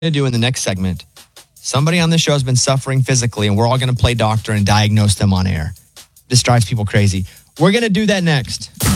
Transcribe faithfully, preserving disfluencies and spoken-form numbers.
to do in the next segment, somebody on the show has been suffering physically, and we're all going to play doctor and diagnose them on air. This drives people crazy. We're going to do that next.